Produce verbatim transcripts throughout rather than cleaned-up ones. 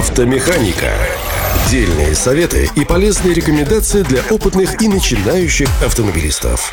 Автомеханика. Дельные советы и полезные рекомендации для опытных и начинающих автомобилистов.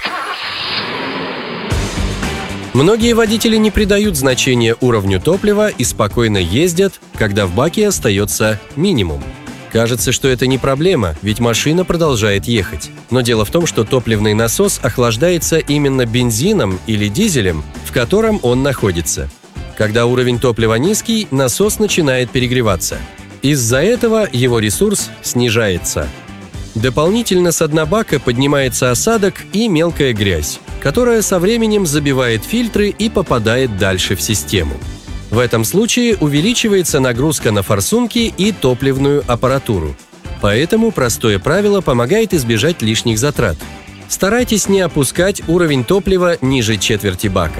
Многие водители не придают значения уровню топлива и спокойно ездят, когда в баке остается минимум. Кажется, что это не проблема, ведь машина продолжает ехать. Но дело в том, что топливный насос охлаждается именно бензином или дизелем, в котором он находится. Когда уровень топлива низкий, насос начинает перегреваться. Из-за этого его ресурс снижается. Дополнительно с дна бака поднимается осадок и мелкая грязь, которая со временем забивает фильтры и попадает дальше в систему. В этом случае увеличивается нагрузка на форсунки и топливную аппаратуру. Поэтому простое правило помогает избежать лишних затрат. Старайтесь не опускать уровень топлива ниже четверти бака.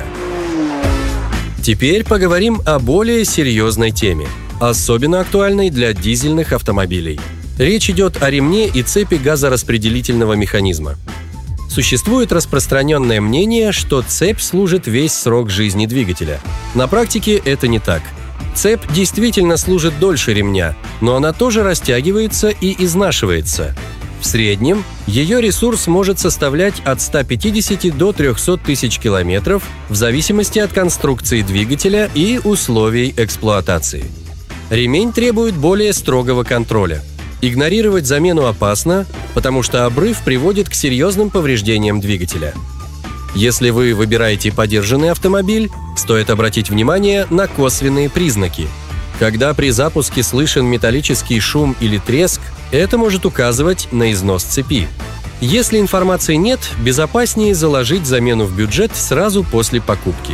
Теперь поговорим о более серьезной теме, особенно актуальной для дизельных автомобилей. Речь идет о ремне и цепи газораспределительного механизма. Существует распространенное мнение, что цепь служит весь срок жизни двигателя. На практике это не так. Цепь действительно служит дольше ремня, но она тоже растягивается и изнашивается. В среднем ее ресурс может составлять от ста пятидесяти до трехсот тысяч километров в зависимости от конструкции двигателя и условий эксплуатации. Ремень требует более строгого контроля. Игнорировать замену опасно, потому что обрыв приводит к серьезным повреждениям двигателя. Если вы выбираете подержанный автомобиль, стоит обратить внимание на косвенные признаки. Когда при запуске слышен металлический шум или треск, это может указывать на износ цепи. Если информации нет, безопаснее заложить замену в бюджет сразу после покупки.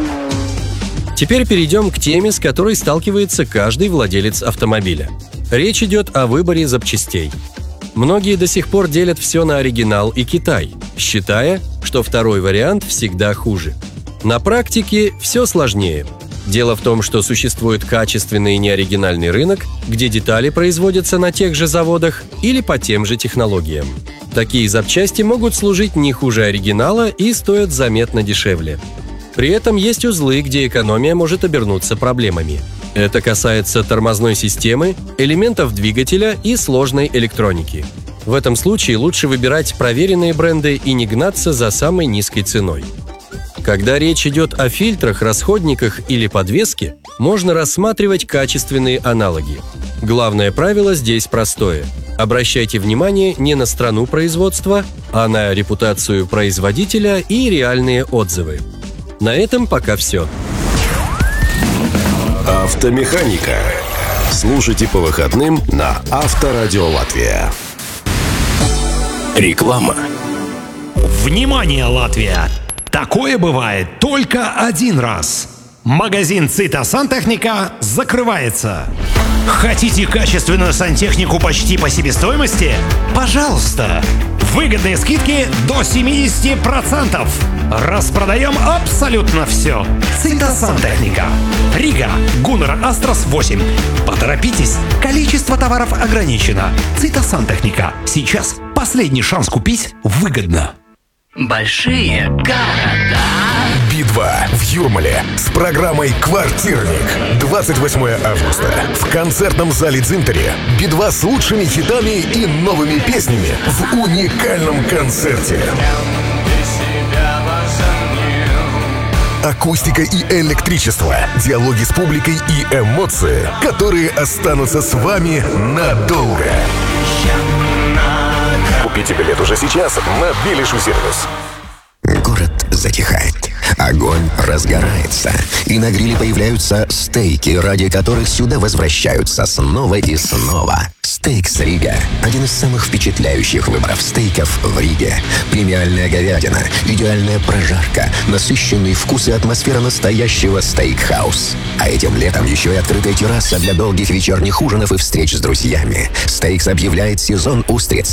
Теперь перейдем к теме, с которой сталкивается каждый владелец автомобиля. Речь идет о выборе запчастей. Многие до сих пор делят все на оригинал и Китай, считая, что второй вариант всегда хуже. На практике все сложнее. Дело в том, что существует качественный и неоригинальный рынок, где детали производятся на тех же заводах или по тем же технологиям. Такие запчасти могут служить не хуже оригинала и стоят заметно дешевле. При этом есть узлы, где экономия может обернуться проблемами. Это касается тормозной системы, элементов двигателя и сложной электроники. В этом случае лучше выбирать проверенные бренды и не гнаться за самой низкой ценой. Когда речь идет о фильтрах, расходниках или подвеске, можно рассматривать качественные аналоги. Главное правило здесь простое. Обращайте внимание не на страну производства, а на репутацию производителя и реальные отзывы. На этом пока все. Автомеханика. Слушайте по выходным на Авторадио Латвия. Реклама. Внимание, Латвия! Такое бывает только один раз. Магазин «Цита Сантехника» закрывается. Хотите качественную сантехнику почти по себестоимости? Пожалуйста! Выгодные скидки до семидесяти процентов. Распродаем абсолютно все. «Цита Сантехника». Рига, Гуннер Астрас восемь. Поторопитесь, количество товаров ограничено. «Цита Сантехника». Сейчас последний шанс купить выгодно. Большие города. Би два в Юрмале с программой «Квартирник». двадцать восьмого августа в концертном зале Дзинтари Би два с лучшими хитами и новыми песнями в уникальном концерте. Акустика и электричество, диалоги с публикой и эмоции, которые останутся с вами надолго. Купите билет уже сейчас на Билишу-сервис. Город затихает, огонь разгорается, и на гриле появляются стейки, ради которых сюда возвращаются снова и снова. Стейкс Рига – один из самых впечатляющих выборов стейков в Риге. Премиальная говядина, идеальная прожарка, насыщенный вкус и атмосфера настоящего стейкхаус. А этим летом еще и открытая терраса для долгих вечерних ужинов и встреч с друзьями. Стейкс объявляет сезон устриц.